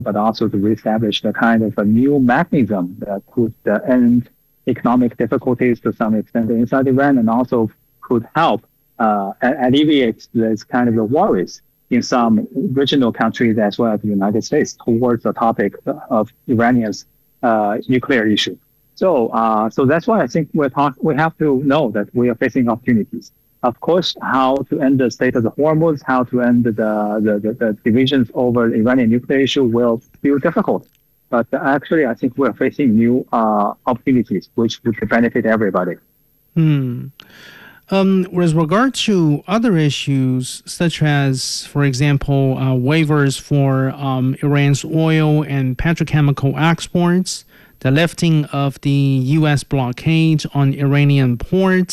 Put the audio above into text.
but also to reestablish the kind of a new mechanism that could end economic difficulties to some extent inside Iran, and also could help alleviate this kind of the worries in some regional countries as well as the United States towards the topic of Iranian's nuclear issue. So that's why I think we have to know that we are facing opportunities. Of course, how to end the state of the Hormuz, how to end the divisions over the Iranian nuclear issue will be difficult. But actually, I think we're facing new opportunities which would benefit everybody. With regard to other issues, such as, for example, waivers for Iran's oil and petrochemical exports, the lifting of the U.S. blockade on Iranian ports,